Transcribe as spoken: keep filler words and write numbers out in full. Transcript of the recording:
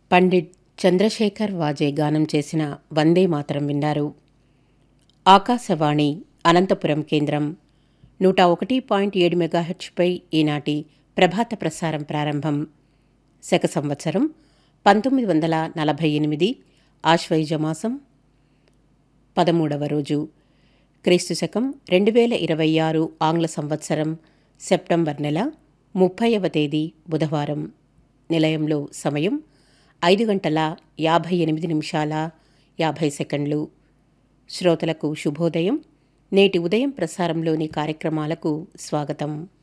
పండిట్ చంద్రశేఖర్ వాజే గానం చేసిన వందే మాతరం విన్నారు. ఆకాశవాణి అనంతపురం కేంద్రం నూట ఒకటి పాయింట్ ఏడు మెగాహెర్ట్జ్పై ఈనాటి ప్రభాత ప్రసారం ప్రారంభం. శక సంవత్సరం పంతొమ్మిది వందల నలభై ఎనిమిది ఆశ్వయుజమాసం పదమూడవ రోజు, క్రీస్తు శకం రెండు వేల ఇరవై ఆరు ఆంగ్ల సంవత్సరం సెప్టెంబర్ నెల ముప్పైవ తేదీ బుధవారం. నిలయంలో సమయం ఐదు గంటల యాభై ఎనిమిది నిమిషాల యాభై సెకండ్లు. శ్రోతలకు శుభోదయం. నేటి ఉదయం ప్రసారంలోని కార్యక్రమాలకు స్వాగతం.